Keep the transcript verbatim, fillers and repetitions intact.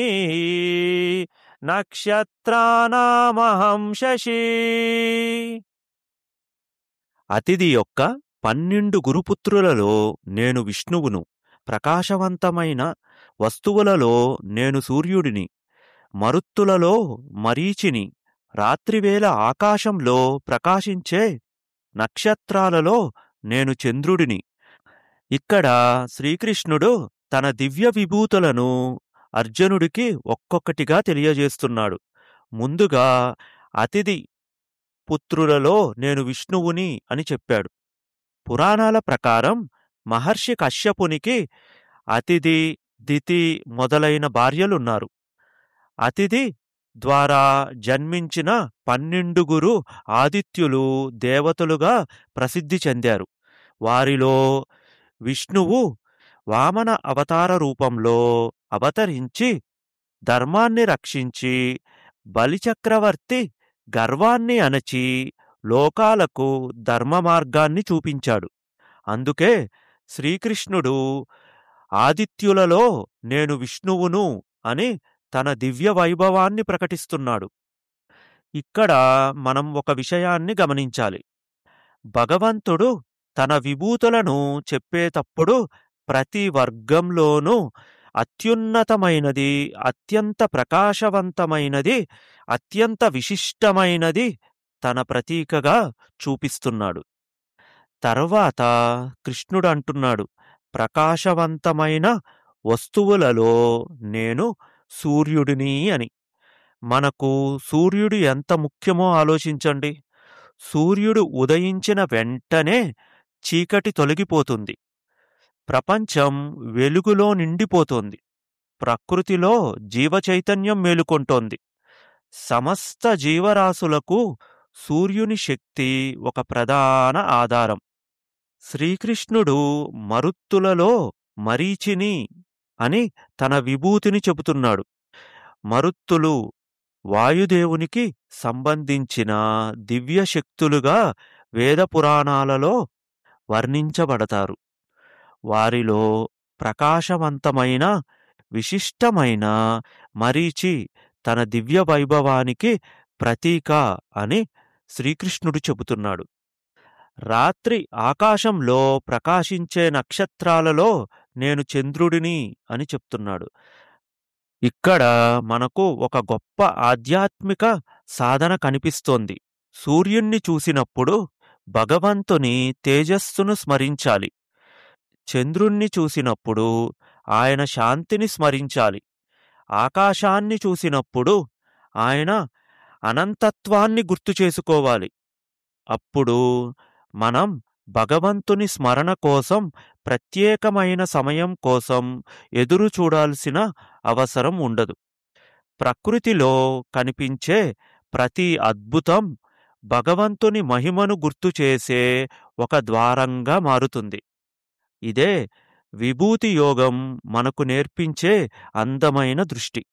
నక్షత్రానామహం శశి. అతిథి యొక్క పన్నెండు గురుపుత్రులలో నేను విష్ణువును, ప్రకాశవంతమైన వస్తువులలో నేను సూర్యుడిని, మరుత్తులలో మరీచిని, రాత్రివేళ ఆకాశంలో ప్రకాశించే నక్షత్రాలలో నేను చంద్రుడిని. ఇక్కడ శ్రీకృష్ణుడు తన దివ్య విభూతులను అర్జునుడికి ఒక్కొక్కటిగా తెలియజేస్తున్నాడు. ముందుగా అతిథి పుత్రులలో నేను విష్ణువుని అని చెప్పాడు. పురాణాల ప్రకారం మహర్షి కశ్యపునికి అతిథి, దితి మొదలైన భార్యలున్నారు. అతిథి ద్వారా జన్మించిన పన్నెండుగురు ఆదిత్యులు దేవతలుగా ప్రసిద్ధి చెందారు. వారిలో విష్ణువు వామన అవతార రూపంలో అవతరించి ధర్మాన్ని రక్షించి బలిచక్రవర్తి గర్వాన్ని అణచి లోకాలకు ధర్మ మార్గాన్ని చూపించాడు. అందుకే శ్రీకృష్ణుడు ఆదిత్యులలో నేను విష్ణువును అని తన దివ్య వైభవాన్ని ప్రకటిస్తున్నాడు. ఇక్కడ మనం ఒక విషయాన్ని గమనించాలి. భగవంతుడు తన విభూతులను చెప్పేటప్పుడు ప్రతి వర్గంలోనూ అత్యున్నతమైనది, అత్యంత ప్రకాశవంతమైనది, అత్యంత విశిష్టమైనది తన ప్రతీకగా చూపిస్తున్నాడు. తర్వాత కృష్ణుడు అంటున్నాడు, ప్రకాశవంతమైన వస్తువులలో నేను సూర్యుడిని అని. మనకు సూర్యుడు ఎంత ముఖ్యమో ఆలోచించండి. సూర్యుడు ఉదయించిన వెంటనే చీకటి తొలగిపోతుంది. ప్రపంచం వెలుగులో నిండిపోతోంది. ప్రకృతిలో జీవచైతన్యం మేలుకొంటోంది. సమస్త జీవరాశులకు సూర్యుని శక్తి ఒక ప్రధాన ఆధారం. శ్రీకృష్ణుడు మరుత్తులలో మరీచిని అని తన విభూతిని చెబుతున్నాడు. మరుత్తులు వాయుదేవునికి సంబంధించిన దివ్యశక్తులుగా వేద పురాణాలలో వర్ణించబడతారు. వారిలో ప్రకాశవంతమైన విశిష్టమైన మరీచి తన దివ్య వైభవానికి ప్రతీక అని శ్రీకృష్ణుడు చెబుతున్నాడు. రాత్రి ఆకాశంలో ప్రకాశించే నక్షత్రాలలో నేను చంద్రుడిని అని చెప్తున్నాడు. ఇక్కడ మనకు ఒక గొప్ప ఆధ్యాత్మిక సాధన కనిపిస్తోంది. సూర్యుణ్ణి చూసినప్పుడు భగవంతుని తేజస్సును స్మరించాలి. చంద్రుణ్ణి చూసినప్పుడు ఆయన శాంతిని స్మరించాలి. ఆకాశాన్ని చూసినప్పుడు ఆయన అనంతత్వాన్ని గుర్తు చేసుకోవాలి. అప్పుడు మనం భగవంతుని స్మరణ కోసం ప్రత్యేకమైన సమయం కోసం ఎదురు చూడాల్సిన అవసరం ఉండదు. ప్రకృతిలో కనిపించే ప్రతి అద్భుతం భగవంతుని మహిమను గుర్తు చేసే ఒక ద్వారంగా మారుతుంది. ఇదే విభూతి యోగం మనకు నేర్పించే అందమైన దృష్టి.